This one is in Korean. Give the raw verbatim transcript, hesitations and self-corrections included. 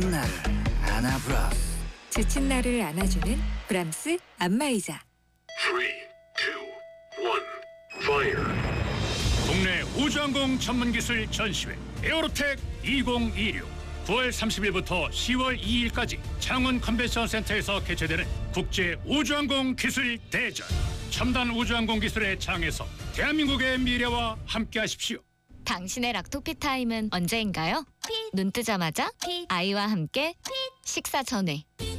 지친 나를 안아브라스. 지친 나를 안아주는 브람스 안마의자. three, two, one, fire. 국내 우주항공 전문기술 전시회 에어로텍 이천이십육 구월 삼십일부터 시월 이일까지 창원 컨벤션 센터에서 개최되는 국제 우주항공 기술 대전. 첨단 우주항공 기술의 장에서 대한민국의 미래와 함께하십시오. 당신의 락토피 타임은 언제인가요? 눈 뜨자마자 아이와 함께 식사 전에